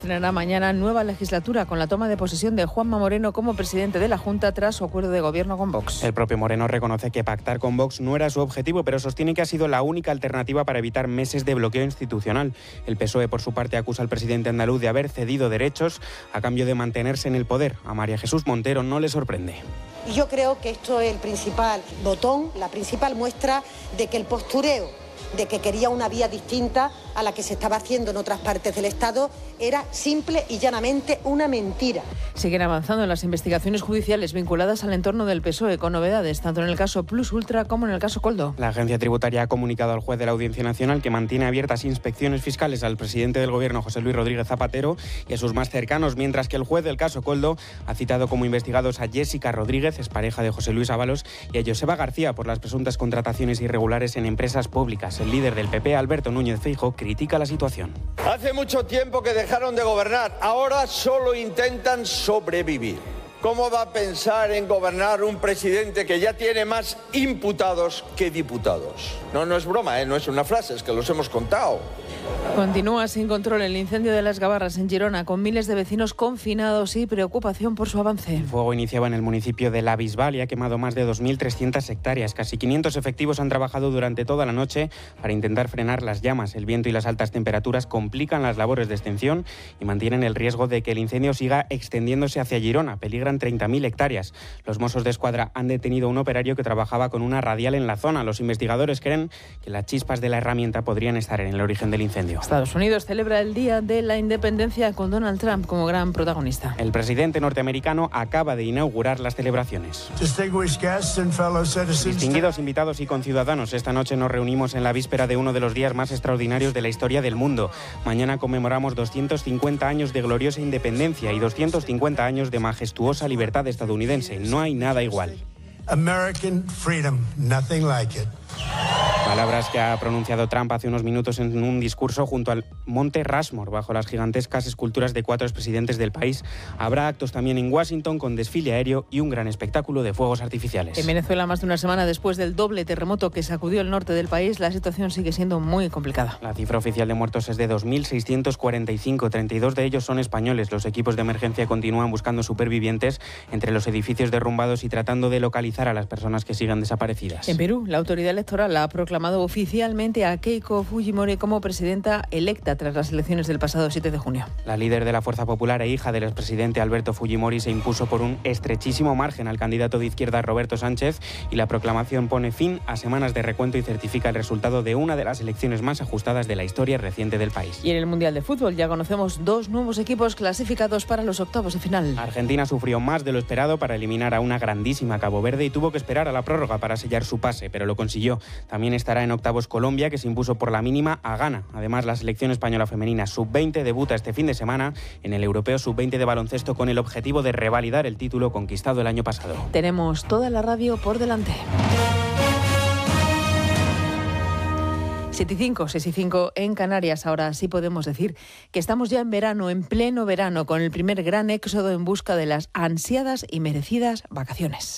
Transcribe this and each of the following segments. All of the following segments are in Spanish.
Tendrá mañana nueva legislatura con la toma de posesión de Juanma Moreno como presidente de la Junta tras su acuerdo de gobierno con Vox. El propio Moreno reconoce que pactar con Vox no era su objetivo, pero sostiene que ha sido la única alternativa para evitar meses de bloqueo institucional. El PSOE, por su parte, acusa al presidente andaluz de haber cedido derechos a cambio de mantenerse en el poder. A María Jesús Montero no le sorprende. Y yo creo que esto es el principal botón, la principal muestra de que el postureo de que quería una vía distinta a la que se estaba haciendo en otras partes del Estado era simple y llanamente una mentira. Siguen avanzando en las investigaciones judiciales vinculadas al entorno del PSOE con novedades, tanto en el caso Plus Ultra como en el caso Koldo. La agencia tributaria ha comunicado al juez de la Audiencia Nacional que mantiene abiertas inspecciones fiscales al presidente del Gobierno, José Luis Rodríguez Zapatero, y a sus más cercanos, mientras que el juez del caso Koldo ha citado como investigados a Jessica Rodríguez, expareja de José Luis Ábalos, y a Joseba García por las presuntas contrataciones irregulares en empresas públicas. El líder del PP, Alberto Núñez Feijóo, critica la situación. Hace mucho tiempo que dejaron de gobernar, ahora solo intentan sobrevivir. ¿Cómo va a pensar en gobernar un presidente que ya tiene más imputados que diputados? No es broma, no es una frase, es que los hemos contado. Continúa sin control el incendio de las Gavarras en Girona, con miles de vecinos confinados y preocupación por su avance. El fuego iniciaba en el municipio de La Bisbal y ha quemado más de 2.300 hectáreas. Casi 500 efectivos han trabajado durante toda la noche para intentar frenar las llamas. El viento y las altas temperaturas complican las labores de extinción y mantienen el riesgo de que el incendio siga extendiéndose hacia Girona. Peligran 30.000 hectáreas. Los Mossos de Escuadra han detenido a un operario que trabajaba con una radial en la zona. Los investigadores creen que las chispas de la herramienta podrían estar en el origen del incendio. Estados Unidos celebra el Día de la Independencia con Donald Trump como gran protagonista. El presidente norteamericano acaba de inaugurar las celebraciones. Distinguidos invitados y conciudadanos, esta noche nos reunimos en la víspera de uno de los días más extraordinarios de la historia del mundo. Mañana conmemoramos 250 años de gloriosa independencia y 250 años de majestuosa libertad estadounidense. No hay nada igual. American freedom, nothing like it. Palabras que ha pronunciado Trump hace unos minutos en un discurso junto al Monte Rushmore, bajo las gigantescas esculturas de 4 expresidentes del país. Habrá actos también en Washington con desfile aéreo y un gran espectáculo de fuegos artificiales. En Venezuela, más de una semana después del doble terremoto que sacudió el norte del país, la situación sigue siendo muy complicada. La cifra oficial de muertos es de 2.645, 32 de ellos son españoles. Los equipos de emergencia continúan buscando supervivientes entre los edificios derrumbados y tratando de localizar a las personas que sigan desaparecidas. En Perú, la autoridad electoral ha proclamado oficialmente a Keiko Fujimori como presidenta electa tras las elecciones del pasado 7 de junio. La líder de la Fuerza Popular e hija del expresidente Alberto Fujimori se impuso por un estrechísimo margen al candidato de izquierda Roberto Sánchez y la proclamación pone fin a semanas de recuento y certifica el resultado de una de las elecciones más ajustadas de la historia reciente del país. Y en el Mundial de Fútbol ya conocemos 2 nuevos equipos clasificados para los octavos de final. Argentina sufrió más de lo esperado para eliminar a una grandísima Cabo Verde y tuvo que esperar a la prórroga para sellar su pase, pero lo consiguió. También estará en octavos Colombia, que se impuso por la mínima a Ghana. Además, la selección española femenina sub-20 debuta este fin de semana en el Europeo sub-20 de baloncesto con el objetivo de revalidar el título conquistado el año pasado. Tenemos toda la radio por delante. 7:05, 6:05 en Canarias. Ahora sí podemos decir que estamos ya en verano, en pleno verano, con el primer gran éxodo en busca de las ansiadas y merecidas vacaciones.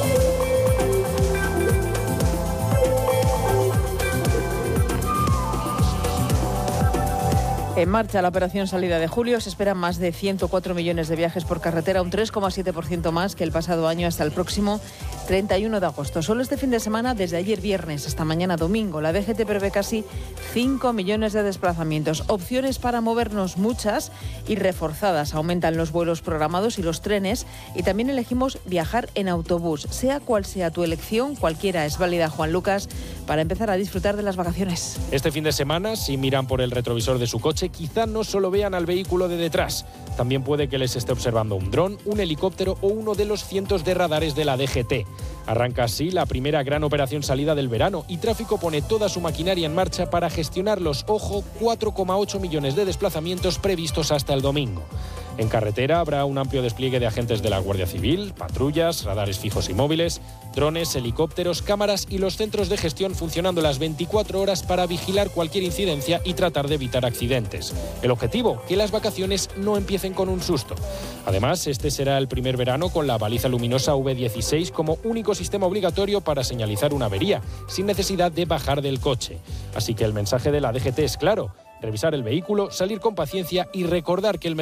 En marcha la operación salida de julio. Se esperan más de 104 millones de viajes por carretera, un 3,7% más que el pasado año hasta el próximo 31 de agosto. Solo este fin de semana, desde ayer viernes hasta mañana domingo, la DGT prevé casi 5 millones de desplazamientos. Opciones para movernos muchas y reforzadas. Aumentan los vuelos programados y los trenes y también elegimos viajar en autobús. Sea cual sea tu elección, cualquiera es válida, Juan Lucas, para empezar a disfrutar de las vacaciones. Este fin de semana, si miran por el retrovisor de su coche, quizá no solo vean al vehículo de detrás. También puede que les esté observando un dron, un helicóptero o uno de los cientos de radares de la DGT. Arranca así la primera gran operación salida del verano y Tráfico pone toda su maquinaria en marcha para gestionar los, 4,8 millones de desplazamientos previstos hasta el domingo. En carretera habrá un amplio despliegue de agentes de la Guardia Civil, patrullas, radares fijos y móviles, drones, helicópteros, cámaras y los centros de gestión funcionando las 24 horas para vigilar cualquier incidencia y tratar de evitar accidentes. El objetivo, que las vacaciones no empiecen con un susto. Además, este será el primer verano con la baliza luminosa V16 como único sistema obligatorio para señalizar una avería, sin necesidad de bajar del coche. Así que el mensaje de la DGT es claro: revisar el vehículo, salir con paciencia y recordar que el